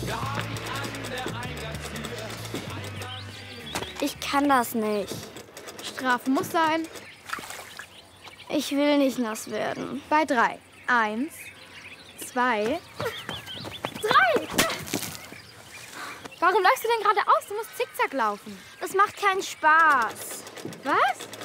Ich kann das nicht. Strafe muss sein. Ich will nicht nass werden. Bei 3. 1, 2, 3. Warum läufst du denn geradeaus? Du musst zickzack laufen. Es macht keinen Spaß. Was?